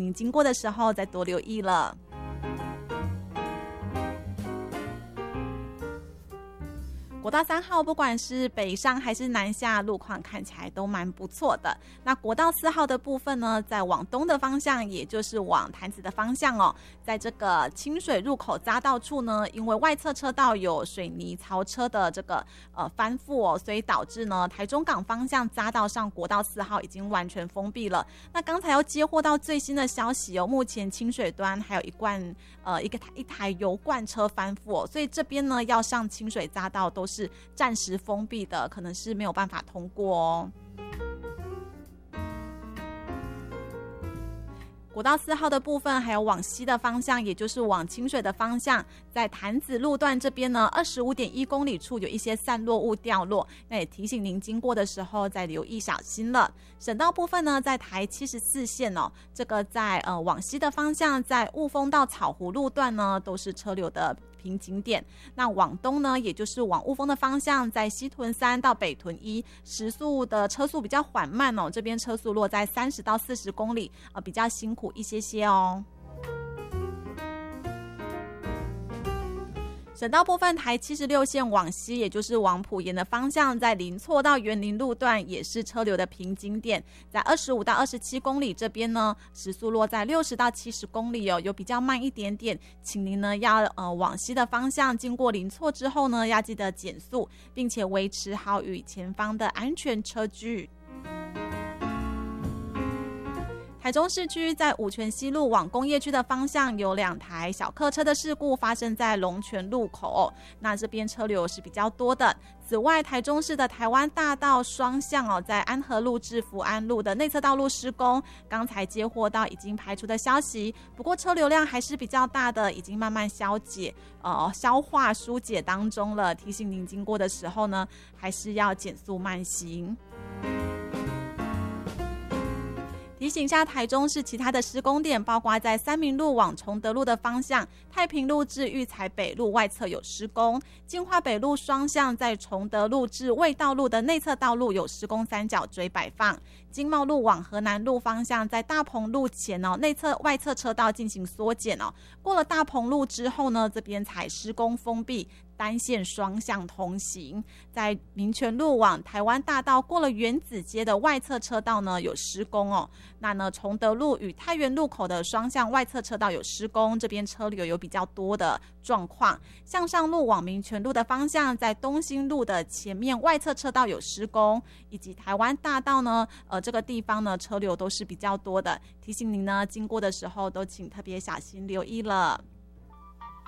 您经过的时候再多留意了。国道3号不管是北上还是南下，路况看起来都蛮不错的。那国道4号的部分呢，在往东的方向，也就是往潭子的方向哦，在这个清水入口匝道处呢，因为外侧车道有水泥槽车的这个翻覆哦，所以导致呢台中港方向匝道上国道4号已经完全封闭了。那刚才又接获到最新的消息哦，目前清水端还有一台油罐车翻覆哦，所以这边呢要上清水匝道都是暂时封闭的，可能是没有办法通过哦。国道4号的部分还有往西的方向，也就是往清水的方向，在潭子路段这边呢 25.1 公里处有一些散落物掉落，那也提醒您经过的时候再留意小心了。省道部分呢，在台74线哦，这个在往西的方向，在雾峰到草湖路段呢都是车流的瓶颈点。那往东呢，也就是往雾峰的方向，在西屯3到北屯1，时速的车速比较缓慢哦，这边车速落在30到40公里，比较辛苦一些些哦。省道部分，台76线往西，也就是往埔盐的方向，在林厝到园林路段也是车流的瓶颈点，在25到27公里这边呢，时速落在60到70公里哦，有比较慢一点点，请您呢要往西的方向经过林厝之后呢，要记得减速，并且维持好与前方的安全车距。台中市区在五权西路往工业区的方向有2台小客车的事故发生在龙泉路口，那这边车流是比较多的。此外，台中市的台湾大道双向哦，在安和路至福安路的内侧道路施工，刚才接获到已经排除的消息，不过车流量还是比较大的，已经慢慢消化疏解当中了。提醒您经过的时候呢，还是要减速慢行。提醒一下台中市其他的施工点，包括在三民路往崇德路的方向，太平路至育才北路外侧有施工，金华北路双向在崇德路至卫道路的内侧道路有施工三角锥摆放，经贸路往河南路方向在大鹏路前哦，内侧外侧车道进行缩减哦，过了大鹏路之后呢，这边才施工封闭，单线双向通行。在民权路往台湾大道过了原子街的外侧车道呢有施工哦，那呢崇德路与太原路口的双向外侧车道有施工，这边车流有比较多的状况。向上路往民权路的方向，在东兴路的前面外侧车道有施工，以及台湾大道呢这个地方呢车流都是比较多的，提醒您呢经过的时候都请特别小心留意了。